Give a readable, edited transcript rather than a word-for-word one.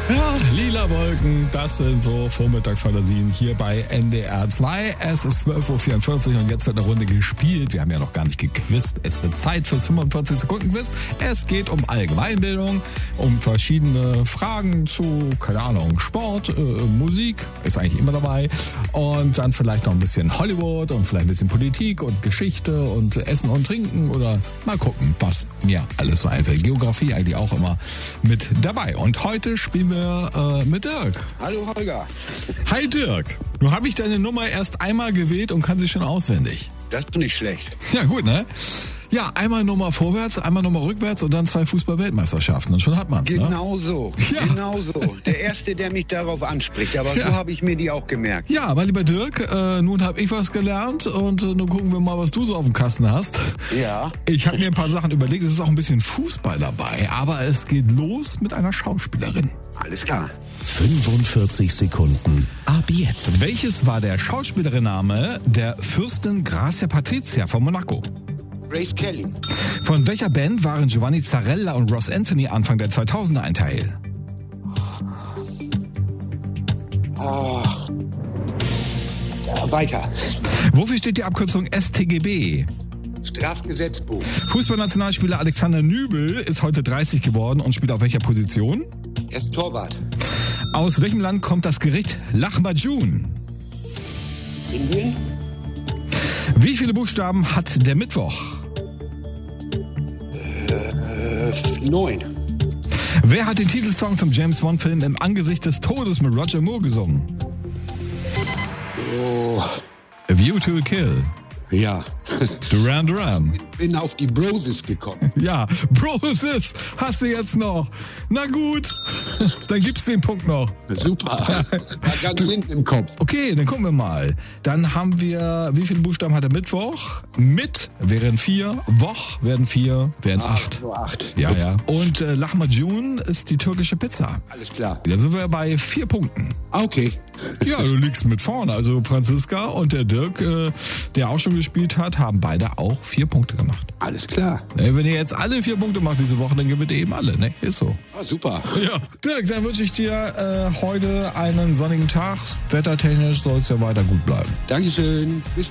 Ja, lila Wolken, das sind so Vormittagsfantasien hier bei NDR 2. Es ist 12.44 Uhr und jetzt wird eine Runde gespielt. Wir haben ja noch gar nicht gequizt. Es wird Zeit fürs 45-Sekunden-Quiz. Es geht um Allgemeinbildung, um verschiedene Fragen zu, keine Ahnung, Sport, Musik, ist eigentlich immer dabei. Und dann vielleicht noch ein bisschen Hollywood und vielleicht ein bisschen Politik und Geschichte und Essen und Trinken oder mal gucken, was mir alles so einfällt. Geografie eigentlich auch immer mit dabei. Und heute spielen wir mit Dirk. Hallo Holger. Hi Dirk. Nun habe ich deine Nummer erst einmal gewählt und kann sie schon auswendig. Das ist nicht schlecht. Ja gut, ne? Ja, einmal Nummer vorwärts, einmal Nummer rückwärts und dann 2 Fußball-Weltmeisterschaften. Und schon hat man's, Genau ne? so, ja. Genau so. Der Erste, der mich darauf anspricht. Aber so habe ich mir die auch gemerkt. Ja, mein lieber Dirk, nun habe ich was gelernt und nun gucken wir mal, was du so auf dem Kasten hast. Ja. Ich habe mir ein paar Sachen überlegt. Es ist auch ein bisschen Fußball dabei, aber es geht los mit einer Schauspielerin. Alles klar. 45 Sekunden ab jetzt. Welches war der Schauspielerinname der Fürstin Grazia Patricia von Monaco? Grace Kelly. Von welcher Band waren Giovanni Zarella und Ross Anthony Anfang der 2000er ein Teil? Ja, weiter. Wofür steht die Abkürzung StGB? Strafgesetzbuch. Fußballnationalspieler Alexander Nübel ist heute 30 geworden und spielt auf welcher Position? Er ist Torwart. Aus welchem Land kommt das Gericht Lahmacun? Indien. Wie viele Buchstaben hat der Mittwoch? 9. Wer hat den Titelsong zum James Bond-Film Im Angesicht des Todes mit Roger Moore gesungen? Oh. A View to a Kill. Ja. Duran Duran. Bin auf die Broses gekommen. Ja, Broses hast du jetzt noch. Na gut, dann gibt's den Punkt noch. Super. War ganz hinten im Kopf. Okay, dann gucken wir mal. Dann haben wir, wie viele Buchstaben hat der Mittwoch? Mit wären 4, Woch werden 4, wären 8. Nur 8. Ja, ja. Und Lahmacun ist die türkische Pizza. Alles klar. Dann sind wir bei 4 Punkten. Okay. Ja, du liegst mit vorne. Also Franziska und der Dirk, der auch schon gespielt hat, haben beide auch 4 Punkte gemacht. Alles klar. Wenn ihr jetzt alle 4 Punkte macht diese Woche, dann gewinnt ihr eben alle, ne? Ist so. Ah, super. Ja. Dirk, dann wünsche ich dir heute einen sonnigen Tag. Wettertechnisch soll es ja weiter gut bleiben. Dankeschön. Bis